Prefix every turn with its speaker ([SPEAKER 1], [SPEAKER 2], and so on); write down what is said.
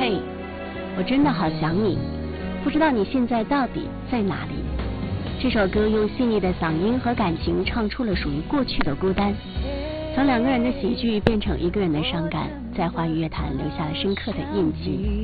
[SPEAKER 1] 嘿，我真的好想你，不知道你现在到底在哪里。这首歌用细腻的嗓音和感情唱出了属于过去的孤单，从两个人的喜剧变成一个人的伤感，在华语乐坛留下了深刻的印记。